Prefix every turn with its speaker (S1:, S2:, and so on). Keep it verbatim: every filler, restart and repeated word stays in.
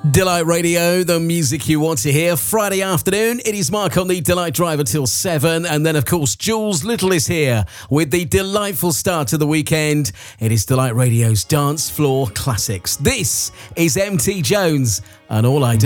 S1: Delight Radio, the music you want to hear. Friday afternoon, it is Mark on the Delight Drive until seven. And then, of course, Jules Little is here with the delightful start to the weekend. It is Delight Radio's Dance Floor Classics. This is M T Jones, and all I do